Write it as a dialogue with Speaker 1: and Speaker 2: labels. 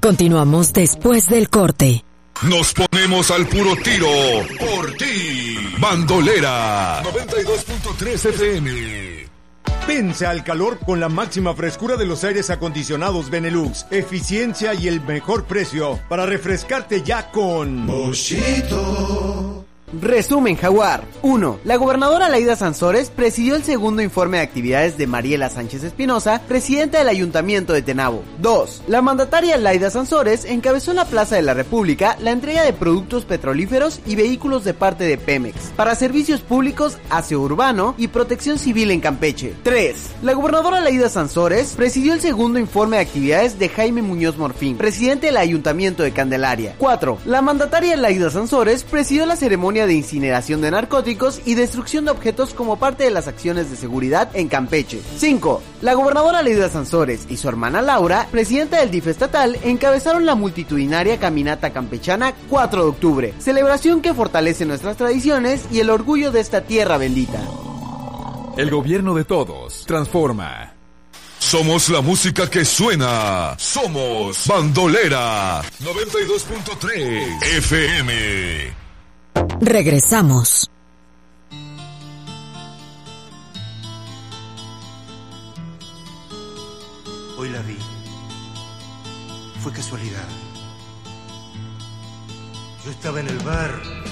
Speaker 1: Continuamos después del corte.
Speaker 2: Nos ponemos al puro tiro por ti. Bandolera 92.3 FM.
Speaker 3: Vence al calor con la máxima frescura de los aires acondicionados Benelux. Eficiencia y el mejor precio para refrescarte ya con
Speaker 4: Boschito. Resumen Jaguar. 1. La gobernadora Laida Sansores presidió el segundo informe de actividades de Mariela Sánchez Espinosa, presidenta del Ayuntamiento de Tenabo. 2. La mandataria Laida Sansores encabezó en la Plaza de la República la entrega de productos petrolíferos y vehículos de parte de Pemex para servicios públicos, aseo urbano y protección civil en Campeche. 3. La gobernadora Laida Sansores presidió el segundo informe de actividades de Jaime Muñoz Morfín, presidente del Ayuntamiento de Candelaria. 4. La mandataria Laida Sansores presidió la ceremonia de incineración de narcóticos y destrucción de objetos como parte de las acciones de seguridad en Campeche. 5. La gobernadora Laida Sansores y su hermana Laura, presidenta del DIF estatal, encabezaron la multitudinaria caminata campechana 4 de octubre, celebración que fortalece nuestras tradiciones y el orgullo de esta tierra bendita.
Speaker 5: El gobierno de todos transforma.
Speaker 2: Somos la música que suena. Somos Bandolera 92.3 FM.
Speaker 1: Regresamos.
Speaker 6: Hoy la vi. Fue casualidad. Yo estaba en el bar